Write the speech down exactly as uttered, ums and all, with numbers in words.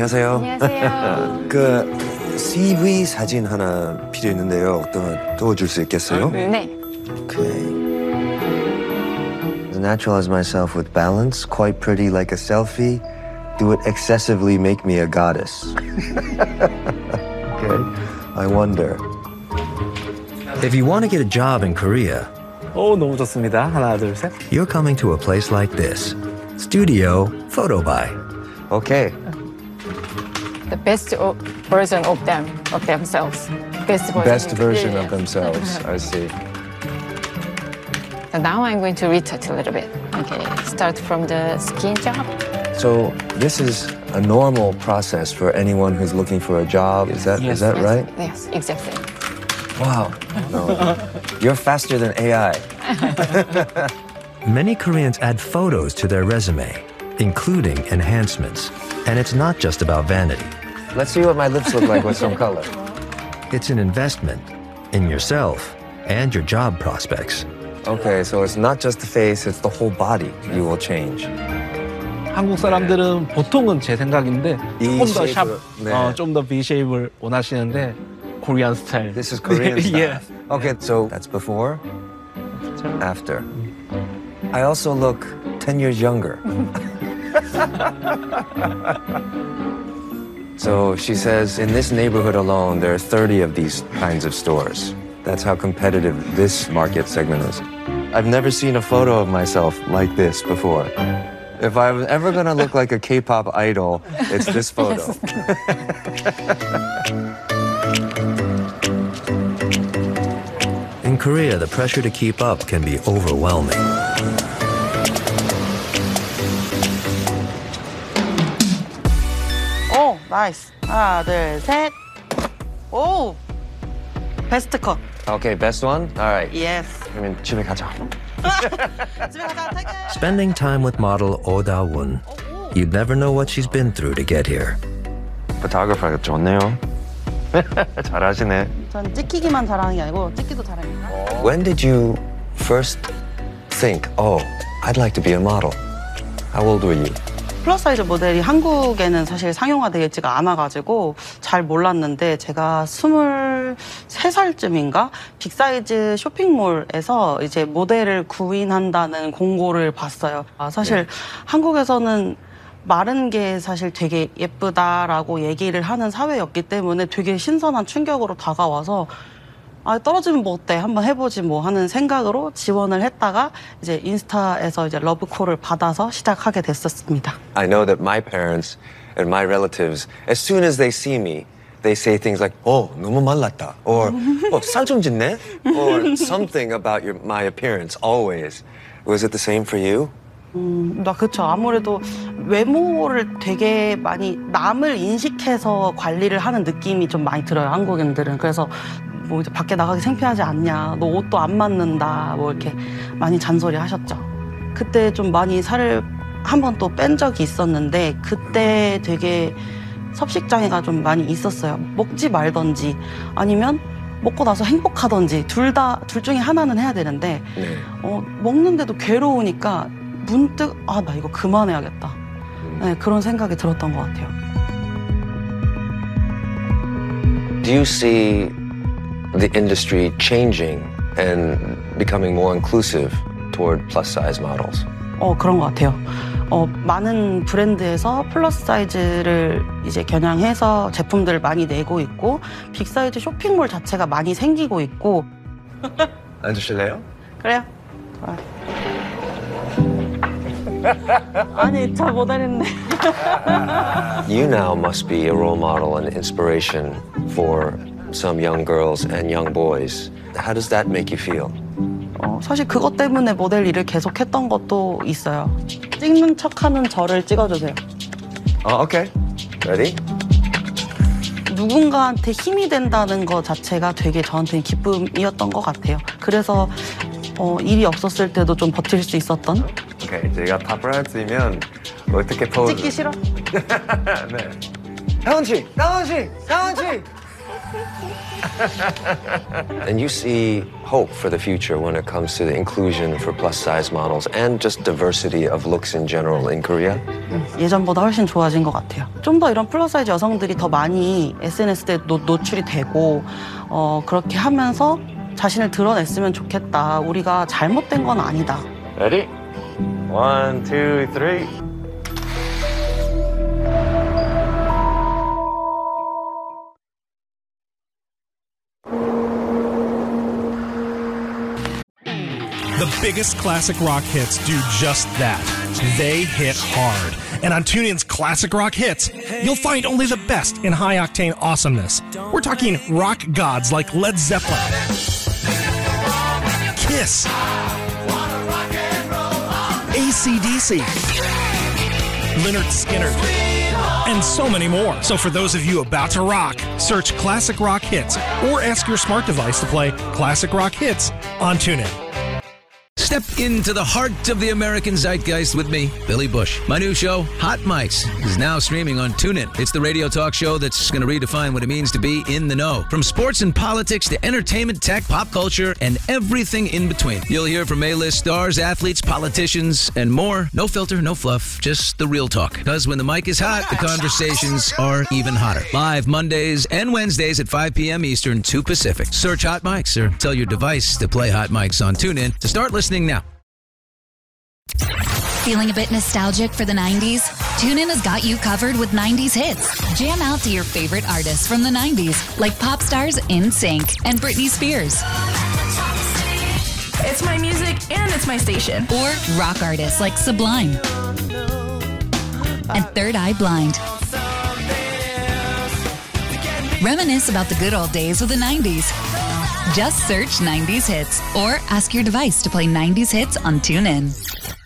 안녕하세요. 안녕하세요. 그 씨브이 사진 하나 필요 있는데요. 어떤 도와줄 수 있겠어요? 네. Okay. As natural as myself with balance, quite pretty like a selfie. Do it excessively, make me a goddess. Okay. I wonder. If you want to get a job in Korea, 오, 너무 좋습니다. 하나, 둘, 셋. you're coming to a place like this. Studio Photo By. Okay. The best o- version of them, of themselves. Best version. Best version Yeah, of themselves. I see. So now I'm going to retouch a little bit. Okay. Start from the skin job. So this is a normal process for anyone who's looking for a job. Is that is Yes. that Yes, right? Yes, exactly. Wow. No. You're faster than A I. Many Koreans add photos to their resume, including enhancements. And it's not just about vanity. Let's see what my lips look like with some color. It's an investment in yourself and your job prospects. Okay, so it's not just the face, it's the whole body you will change. 한국 사람들은 보통은 제 생각인데 이 좀 더 샵, 쉐입으로, 네. 어, 좀 더 V 쉐입을 원하시는데 코리안 스타일. This is Korean style. 예. Okay, so that's before, after. I also look ten years younger. So she says, in this neighborhood alone, there are thirty of these kinds of stores. That's how competitive this market segment is. I've never seen a photo of myself like this before. If I was ever gonna look like a K-pop idol, it's this photo. In Korea, the pressure to keep up can be overwhelming. 오, 나이스. 하나, 둘, 셋. 오, 베스트 컷. Okay, best one? All right. 예스. 그러면 집에 가자. 집에 가자, 퇴근. Spending time with model Oh Da-won, you'd never know what she's been through to get here. 포토그래퍼가 좋네요. 잘하시네. 전 찍히기만 잘하는 게 아니고 찍기도 잘합니다. When did you first think, oh, I'd like to be a model? How old were you? 플러스 사이즈 모델이 한국에는 사실 상용화되어 있지가 않아가지고 잘 몰랐는데 제가 스물세 살쯤인가 빅사이즈 쇼핑몰에서 이제 모델을 구인한다는 공고를 봤어요. 아, 사실 네. 한국에서는 마른 게 사실 되게 예쁘다라고 얘기를 하는 사회였기 때문에 되게 신선한 충격으로 다가와서 아, 떨어지면 뭐 어때? 한번 해보지 뭐 하는 생각으로 지원을 했다가 이제 인스타에서 이제 러브콜을 받아서 시작하게 됐었습니다. I know that my parents and my relatives, as soon as they see me, they say things like, oh, 너무 말랐다, or oh, 살 좀 짙네, or something about your, my appearance, always. Was it the same for you? 음, 나 그쵸. 아무래도 외모를 되게 많이 남을 인식해서 관리를 하는 느낌이 좀 많이 들어요, 한국인들은. 그래서 뭐 이제 밖에 나가기 창피하지 않냐, 너 옷도 안 맞는다, 뭐 이렇게 많이 잔소리 하셨죠. 그때 좀 많이 살을 한 번 또 뺀 적이 있었는데 그때 되게 섭식장애가 좀 많이 있었어요. 먹지 말던지 아니면 먹고 나서 행복하던지 둘 다, 둘 중에 하나는 해야 되는데 네. 어, 먹는데도 괴로우니까 문득 아, 나 이거 그만해야겠다. 네, 그런 생각이 들었던 것 같아요. Do you see the industry changing and becoming more inclusive toward plus size models? 어, 그런 것 같아요. 어, 많은 브랜드에서 플러스 사이즈를 이제 겨냥해서 제품들을 많이 내고 있고 빅사이즈 쇼핑몰 자체가 많이 생기고 있고. 앉으실래요? 그래요? 좋아요. 아니, 저 모델인데. You now must be a role model and inspiration for some young girls and young boys. How does that make you feel? 어, 사실 그것 때문에 모델 일을 계속했던 것도 있어요. 찍는 척하는 저를 찍어주세요. Oh, okay. Ready? 누군가한테 힘이 된다는 것 자체가 되게 저한테는 기쁨이었던 것 같아요. 그래서 어, 일이 없었을 때도 좀 버틸 수 있었던. Okay, 제가 파parazzi면 어떻게 포즈? 찍기 싫어? 네. 다운 씨, 다운 씨, 다운 씨. And you see hope for the future when it comes to the inclusion for plus-size models and just diversity of looks in general in Korea? 예전보다 훨씬 좋아진 것 같아요. 좀 더 이런 플러스 사이즈 여성들이 더 많이 에스엔에스에 노, 노출이 되고 어, 그렇게 하면서 자신을 드러냈으면 좋겠다. 우리가 잘못된 건 아니다. Ready? One, two, three. The biggest classic rock hits do just that. They hit hard. And on TuneIn's Classic Rock Hits, you'll find only the best in high-octane awesomeness. We're talking rock gods like Led Zeppelin, Kiss, A C D C, Lynyrd Skynyrd, and so many more. So for those of you about to rock, search Classic Rock Hits or ask your smart device to play Classic Rock Hits on TuneIn. Step into the heart of the American zeitgeist with me, Billy Bush. My new show, Hot Mics, is now streaming on TuneIn. It's the radio talk show that's going to redefine what it means to be in the know. From sports and politics to entertainment, tech, pop culture, and everything in between. You'll hear from A-list stars, athletes, politicians, and more. No filter, no fluff, just the real talk. Because when the mic is hot, the conversations are even hotter. Live Mondays and Wednesdays at five p.m. Eastern, two Pacific. Search Hot Mics or tell your device to play Hot Mics on TuneIn to start listening now. Feeling a bit nostalgic for the nineties? TuneIn has got you covered with nineties hits. Jam out to your favorite artists from the nineties, like pop stars NSYNC and Britney Spears. It's my music and it's my station. Or rock artists like Sublime and Third Eye Blind. Reminisce about the good old days of the nineties. Just search nineties hits or ask your device to play nineties hits on TuneIn.